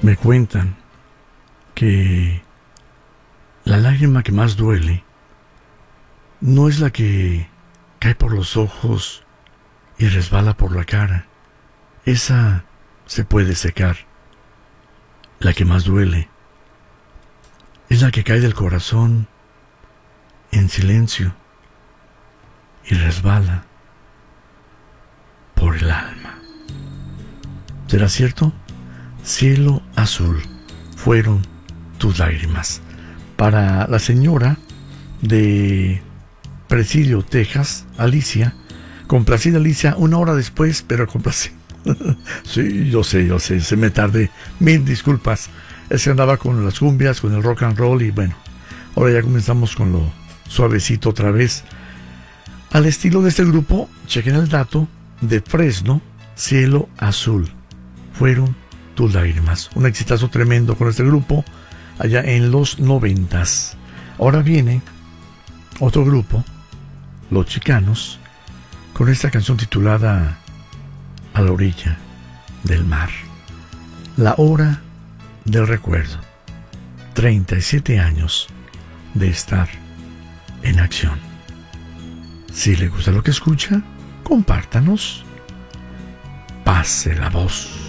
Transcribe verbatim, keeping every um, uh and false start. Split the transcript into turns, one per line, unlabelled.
Me cuentan que la lágrima que más duele no es la que cae por los ojos y resbala por la cara. Esa se puede secar. La que más duele es la que cae del corazón en silencio y resbala por el alma. ¿Será cierto? Cielo azul, fueron tus lágrimas. Para la señora de Presidio, Texas, Alicia, complacida Alicia, una hora después, pero complacida. Sí, yo sé, yo sé, se me tardé, mil disculpas. Es que andaba con las cumbias, con el rock and roll y bueno, ahora ya comenzamos con lo suavecito otra vez. Al estilo de este grupo, chequen el dato de Fresno, Cielo Azul, fueron tus lágrimas. Un exitazo tremendo con este grupo allá en los noventas. Ahora viene otro grupo, Los Chicanos, con esta canción titulada A la orilla del mar. La hora del recuerdo. treinta y siete años de estar en acción. Si le gusta lo que escucha, compártanos. Pase la voz.